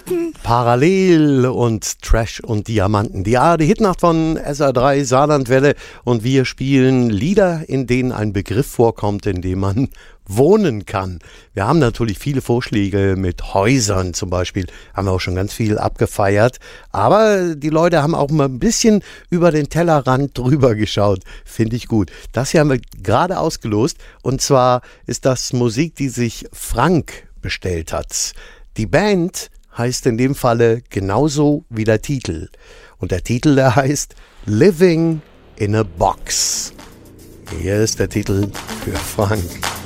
Parallel und Trash und Diamanten. Die Hitnacht von SR3 Saarlandwelle und wir spielen Lieder, in denen ein Begriff vorkommt, in dem man wohnen kann. Wir haben natürlich viele Vorschläge mit Häusern zum Beispiel, haben wir auch schon ganz viel abgefeiert, aber die Leute haben auch mal ein bisschen über den Tellerrand drüber geschaut, finde ich gut. Das hier haben wir gerade ausgelost und zwar ist das Musik, die sich Frank bestellt hat. Die Band heißt in dem Falle genauso wie der Titel und der Titel, der heißt Living in a Box. Hier ist der Titel für Frank.